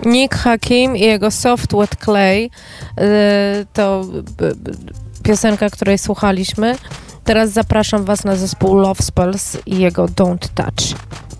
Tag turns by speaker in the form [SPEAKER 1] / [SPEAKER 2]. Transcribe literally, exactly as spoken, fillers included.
[SPEAKER 1] Nick Hakim i jego Soft Wet Clay to piosenka, której słuchaliśmy. Teraz zapraszam was na zespół Love Spells i jego Don't Touch.